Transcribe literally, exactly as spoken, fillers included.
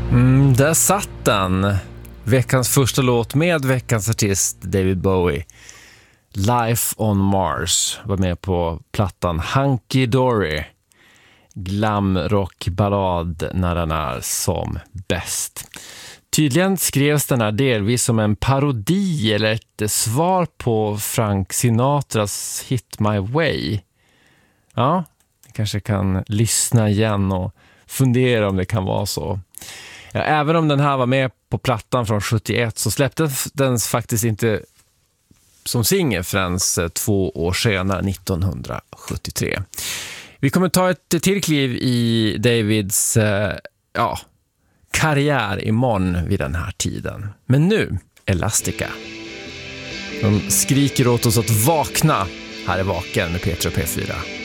Mm, där satt den. Veckans första låt med veckans artist David Bowie. Life on Mars var med på plattan Hunky Dory. Glamrock-ballad när den är som bäst. Tydligen skrevs den här delvis som en parodi eller ett svar på Frank Sinatras Hit My Way. Ja, ni kanske kan lyssna igen och fundera om det kan vara så. Ja, även om den här var med på plattan från sjuttioett så släpptes den faktiskt inte som singel förrän två år senare, nittonhundrasjuttiotre. Vi kommer ta ett till kliv i Davids eh, ja, karriär imorgon vid den här tiden. Men nu, Elastica. De skriker åt oss att vakna. Här är Vaken med Petra P fyra.